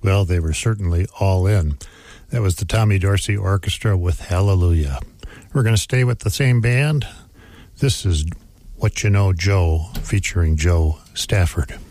Well, they were certainly all in. That was the Tommy Dorsey Orchestra with Hallelujah. We're going to stay with the same band. This is What You Know, Joe, featuring Joe Stafford.